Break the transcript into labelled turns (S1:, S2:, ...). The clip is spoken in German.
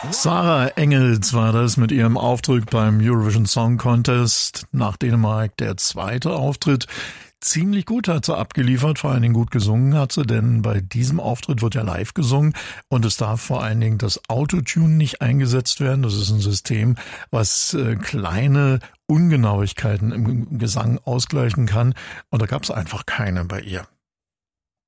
S1: Sarah Engels war das mit ihrem Auftritt beim Eurovision Song Contest. Nach Dänemark der zweite Auftritt. Ziemlich gut hat sie abgeliefert, vor allen Dingen gut gesungen hat sie, denn bei diesem Auftritt wird ja live gesungen und es darf vor allen Dingen das Autotune nicht eingesetzt werden. Das ist ein System, was kleine Ungenauigkeiten im Gesang ausgleichen kann und da gab es einfach keine bei ihr.